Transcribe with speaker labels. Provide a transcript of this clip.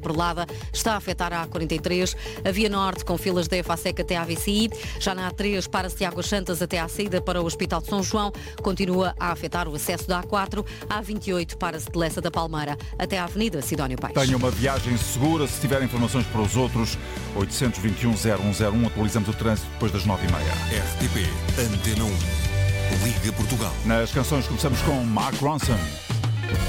Speaker 1: Perlada está a afetar a A43, a Via Norte com filas da EFASEC até à VCI, já na A3 para-se de Águas Santas até à saída para o Hospital de São João, continua a afetar o acesso da A4, a A28 para-se de Lessa da Palmeira até à Avenida Sidónio Pais.
Speaker 2: Tenha uma viagem segura. Se tiver informações para os outros, 821-0101, atualizamos o trânsito depois das 9h30.
Speaker 3: RTP Antena 1, Liga Portugal.
Speaker 2: Nas canções começamos com Mark Ronson.